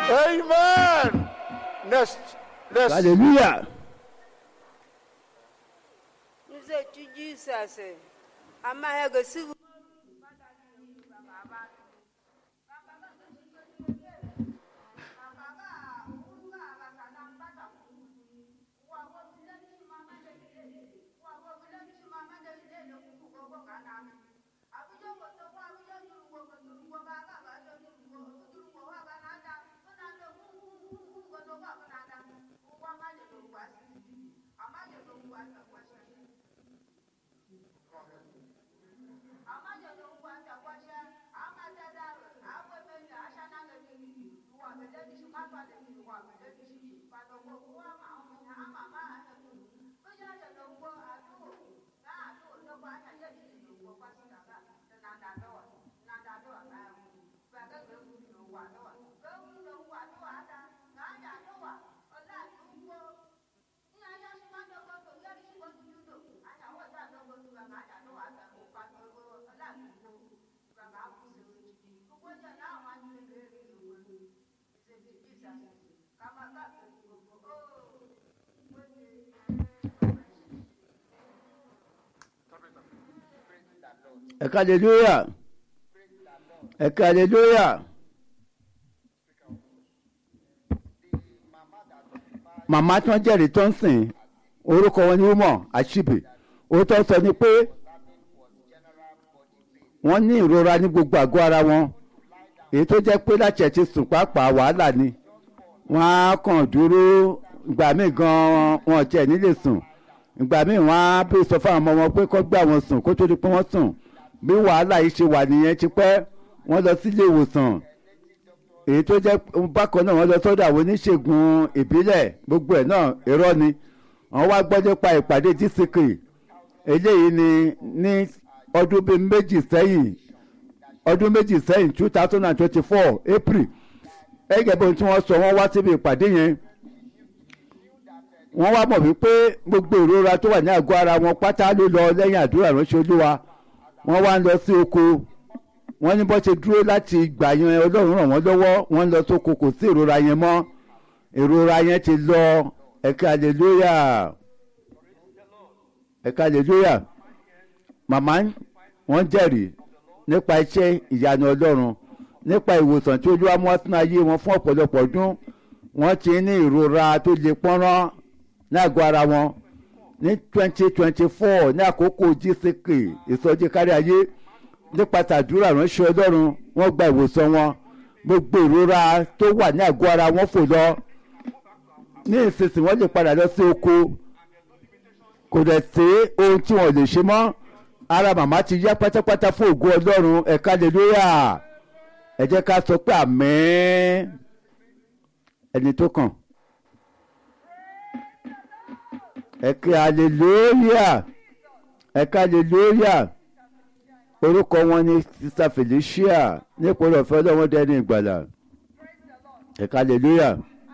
Amen. Next. hallelujah. Muse tu Jesus. Ama ya go sigu. hallelujah. hallelujah. màmá tí wọ́n jẹ́rìí tó ń sìn orúkọ wọn ni wúmọ̀ àṣìbì òótọ́ sọ ni pé wọ́n ní ìrora ní gbogbo àgọ́ ara wọn èyí tó jẹ́ pé láti ẹ̀ ti sùn pàápàá wàhálà ni wọ́n á kàn dúró ìgbà míì gan-an wọn ò tiẹ̀ nílé sùn ìgbà míì wọ́n á bí sọ fún àwọn ọmọ wọn pé kó gbà wọn sùn kó tó di pé wọ́n sùn bí wàhálà yìí ṣe wà nìyẹn ti pẹ́ wọ́n lọ sílé ìwòsàn èyí tó jẹ́ bákan náà wọ́n lọ sọ́dọ̀ àwọn oníṣègùn ìbílẹ̀ gbogbo ẹ̀ náà irọ́ ni wọ́n wá gbọ́ nípa ìpàdé DCK eléyìí ni ní ọdún bíi méjì sẹ́yìn 2024 April ẹgẹ bó tí wọ́n sọ wọ́n wá síbi ìpàdé yẹn wọ́n wá mọ̀ wípé gbogbo ìrora tó wà ní àgọ́ ara wọn pátá ló lọ lẹ́yìn àdúrà ránṣẹ́ Olúwa wọ́n wá ń lọ sí oko wọ́n ní bó ṣe dúró láti ìgbà yẹn Ọlọ́run ràn wọ́n lọ́wọ́ wọ́n ń lọ sóko kò sí ìrora yẹn mọ́ ìrora yẹn ti lọ ẹ̀ka hallelujah ẹ̀ka hallelujah màmá wọ́n jẹ́rìí nípa iṣẹ́ ìyanu Ọlọ́run nípa ìwòsàn tí Olúwa mú wá sínú ayé wọn fún ọ̀pọ̀lọpọ̀ ọdún wọ́n ti ní ìrora tó le pọ́nrán ní àgọ́ ara wọn ní 2024 ní àkókò GCK ìsọjí kárí ayé nípa tàdúrà ránṣẹ́ Ọlọ́run wọ́n gba ìwòsàn wọn gbogbo ìrora tó wà ní àgọ́ ara wọn fò lọ ní ìsinsìnyí wọ́n lè padà lọ sí oko kò dẹ̀ sí ohun tí wọ́n lè ṣe mọ́ ara màmá ti yá pátápátá fún ògo Ọlọ́run ẹ̀ka hallelujah ẹ jẹ́ ká sọ pé àmín ẹni tó kàn ẹ̀ka hallelujah ẹ̀ka hallelujah orúkọ wọn ni Sister Felicia nípò ọ̀fẹ́ Ọlọ́run dẹni ìgbàlà ẹ̀ka hallelujah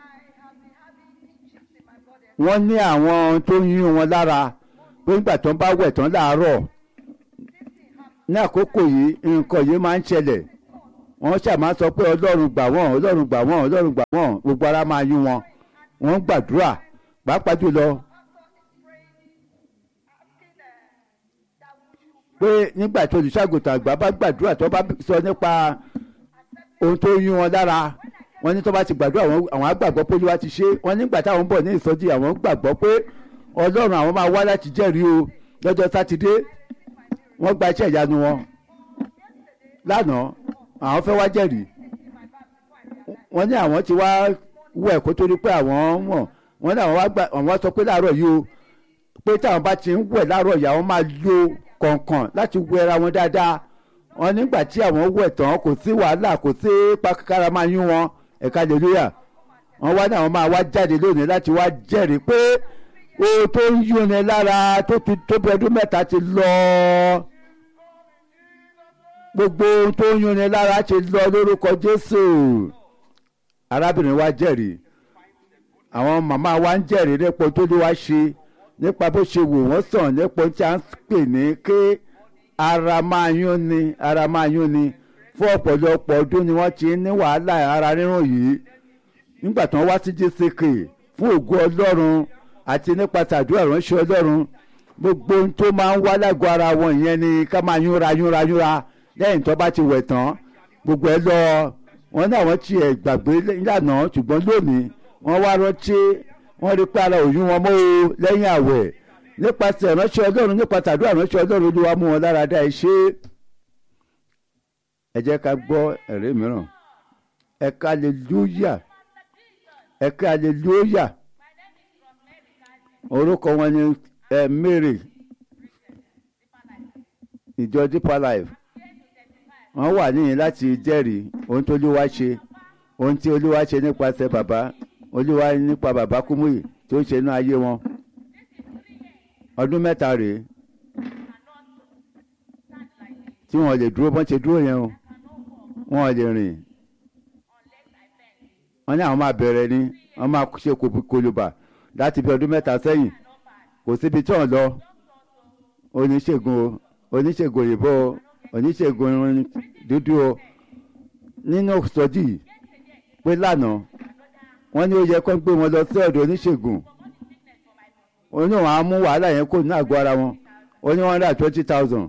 wọ́n ní àwọn tó ń yún wọn lára pé nígbà tó ń bá wẹ̀ tán láàárọ̀ ní àkókò yìí nǹkan yìí máa ń ṣẹlẹ̀ wọ́n ṣàmá sọ pé Ọlọ́run gbà wọ́n Ọlọ́run gbà wọ́n Ọlọ́run gbà wọ́n gbogbo ara máa yún wọn wọ́n ń gbàdúrà pàápàá jùlọ pé nígbà tí olùṣàgùtàn àgbà bá gbàdúrà tó bá sọ nípa ohun tó yún wọn lára wọ́n ní tó bá ti gbàdúrà àwọn àgbàgbọ́ pé Olúwa ti ṣe wọ́n nígbà táwọn ń bọ̀ ní ìsọjí àwọn gbàgbọ́ pé Ọlọ́run àwọn máa wá láti jẹ́rìí o lọ́jọ́ sátidé wọ́n gba iṣẹ́ ìyanu wọn lánàá àwọn fẹ́ wá jẹ́rìí wọ́n ní àwọn ti wá wẹ̀ kó tó rí pé àwọn mọ̀ wọ́n ní àwọn sọ pé láàárọ̀ yìí o pé táwọn bá ti ń wẹ̀ láàárọ̀ yìí àwọn máa lo kọ̀ọ̀kan láti wẹra wọn dáadáa wọ́n nígbà tí àwọn wẹ̀ tán kò sí wàhálà kò sí pákára máa yún wọn ẹ̀ka hallelujah wọ́n wá ní àwọn máa wá jáde lónìí láti wá jẹ́rìí pé o tó ń yúnni lára tó ti tóbi ọdún mẹ́ta ti lọ gbogbo ohun tó ń yúnni lára ti lọ lórúkọ Jésù arábìnrin wa jẹ́rìí àwọn màmá wa ń jẹ́rìí nípa tó ló wá ṣe nípa bó ṣe wò wọ́n sàn nípa tí a ń pè ní ké ara máa yúnni fún ọ̀pọ̀lọpọ̀ ọdún ni wọ́n ti ní wàhálà ara rírùn yìí nígbà tí wọ́n wá sí GCK fún ògo Ọlọ́run àti nípa tàdúrà ránṣẹ́ Ọlọ́run gbogbo ohun tó máa ń wá lágọ̀ọ́ ara wọn ìyẹn ni ká máa yúnra lẹ́yìn tó bá ti wẹ̀ tán gbogbo ẹ lọ wọn ní àwọn tiẹ̀ gbàgbé lánàá ṣùgbọ́n lónìí wọ́n wá rántí wọ́n rí pé ara òyìn wọn mọ́ o lẹ́yìn àwẹ̀ nípasẹ̀ ránṣẹ́ Ọlọ́run nípa tàdúrà ránṣẹ́ Ọlọ́run Olúwa mú wọn lára dá ẹ ṣe. Ẹ jẹ́ ká gbọ́ ẹ̀rí mìíràn ẹ ká hallelujah ẹ ká hallelujah orúkọ wọn ni Mary ìjọ Deeper Life wọ́n wà níyìn láti jẹ́rìí ohun tó Olúwa ṣe ohun tí Olúwa ṣe nípasẹ̀ bàbá Olúwa nípa bàbá Kúmúyì tó ń ṣe inú ayé wọn ọdún 3 rèé tí wọ́n lè dúró bọ́n ṣe dúró yẹn o wọ́n lè rìn wọ́n ní àwọn máa bẹ̀rẹ̀ ni wọ́n máa ṣe kòlùbà láti bí ọdún 3 sẹ́yìn kò síbi tí wọ́n lọ oníṣègùn òyìnbó oníṣègùn dúdú o nínú sọ́jí pé lánàá wọ́n ní ó yẹ kó gbé wọn lọ sí ọ̀dọ̀ oníṣègùn ó ní wọ́n á mú wàhálà yẹn kó ní àgọ́ ara wọn ó ní wọ́n rà 20,000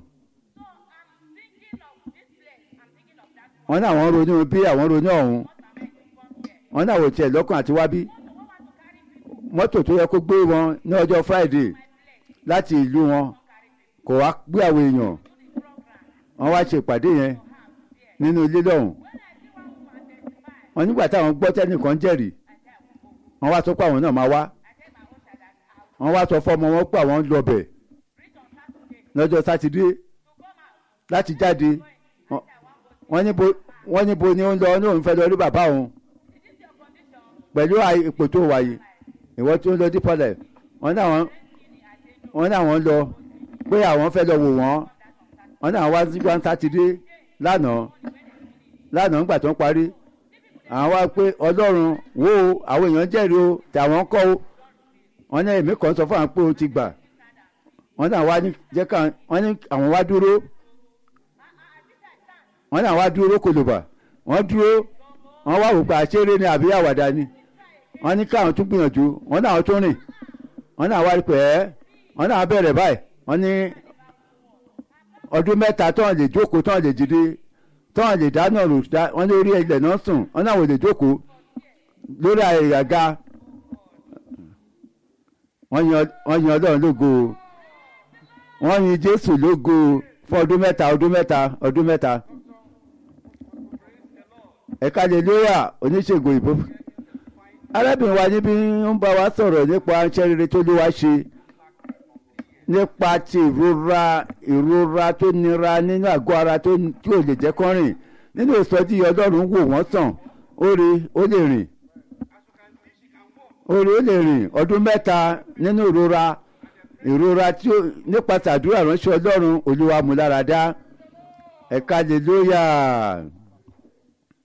wọ́n ní àwọn ronú bí àwọn ronú ọ̀hún wọ́n ní àwọn tiẹ̀ lọ́kàn àti wábí mọ́tò tó yẹ kó gbé wọn ní ọjọ́ Friday láti ìlú wọn kò wá gbé àwọn èèyàn wọ́n wá ṣe ìpàdé yẹn nínú ilé lọ́hùn wọ́n nígbà táwọn gbọ́ tẹ́nìkan jẹ́rìí wọ́n wá sọ pé àwọn náà máa wá wọ́n wá sọ fọ́mọ wọn pé àwọn ń lọ bẹ̀ lọ́jọ́ Sátidé láti jáde wọ́n níbo ni ó ń lọ ní òun fẹ́ lọ rí bàbá òun pẹ̀lú ipò tó wáyé ìwọ tí ó ń lọ Deeper Life wọ́n ní àwọn ń lọ pé àwọn fẹ́ lọ wò wọ́n ní àwọn wá sí one Sátidé lánàá nígbà tó ń parí àwọn wá pé Ọlọ́run wo àwọn èèyàn jẹ́rìí o tàwọn kọ́ o wọ́n ní èmi kan sọ fún àwọn pé o ti gbà wọ́n ní àwọn jẹ́ ká wọ́n ní àwọn wá dúró wọ́n ní àwọn wá dúró kòlòbà wọ́n dúró wọ́n wá wò pé àṣeré ni àbí àwàdà ni wọ́n ní káwọn tún gbìyànjú wọ́n ní àwọn tún rìn wọ́n ní àwọn wá rí pé wọ́n ní àwọn bẹ̀rẹ̀ báyìí wọ́n ní ọdún 3 tán lè jókòó tán lè dìde tán lè dáná rò wọ́n ní orí ilẹ̀ náà sùn wọ́n ní àwọn lè jókòó lórí àga wọ́n yin Ọlọ́run lógo wọ́n yin Jésù lógo fún ọdún mẹ́ta ẹ̀ka hallelujah oníṣègùn ìbò arábìnrin wa níbi ń bá wa sọ̀rọ̀ nípa iṣẹ́ rere tó ló wá ṣe nípa ti ìrora tó nira nínú àgọ́ ara tí ò lè jẹ́ kó rìn nínú ìsọjí Ọlọ́run wò wọ́n sàn ó lè rìn ọdún 3 nínú ìrora tí nípa tàdúrà ránṣẹ́ Ọlọ́run Olúwa mú lára dá ẹ̀ka hallelujah.